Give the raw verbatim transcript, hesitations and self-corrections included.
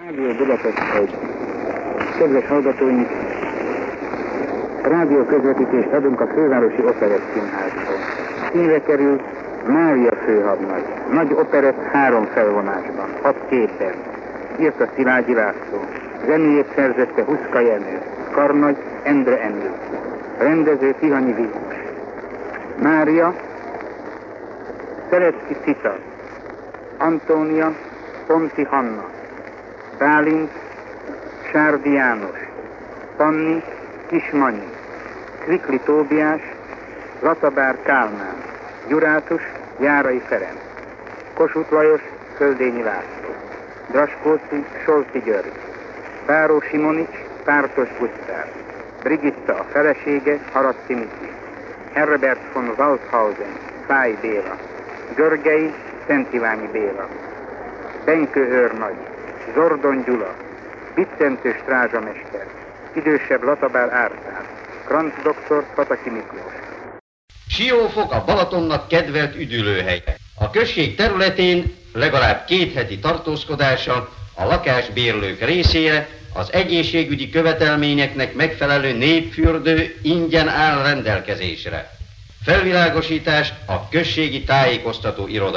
Rádió Budapest egy. Kedves hallgatóink, rádió közvetítést adunk a fővárosi Operett Színházból. Színre került Mária főhadnagy. Nagy operett három felvonásban, hat képen. Írta Szilágyi László. Zenéjét szerzette Huszka Jenő. Karnagy Endre Emil. Rendező Tihanyi Vilmos. Mária Szerecki Cita. Antónia Ponti Hanna. Bálint Sárdi János. Panni Kismanyi. Kvikli Tóbiás Latabár Kálmán. Gyurátus Járai Ferenc. Kossuth Lajos Földényi László. Draskóci Solti György. Báró Simonics Pártos Gusztáv. Brigitta a felesége Haraszti Miki. Herbert von Waldhausen Fáj Béla. Görgei Szent Iványi Béla. Benkő őrnagy Zordon Gyula. Biccentő strázsamester. Idősebb Latabár Árpád. Kranz doktor Pataki Miklós. Siófok a Balatonnak kedvelt üdülőhely. A község területén legalább két heti tartózkodása a lakásbérlők részére az egészségügyi követelményeknek megfelelő népfürdő ingyen áll rendelkezésre. Felvilágosítás a községi tájékoztató iroda.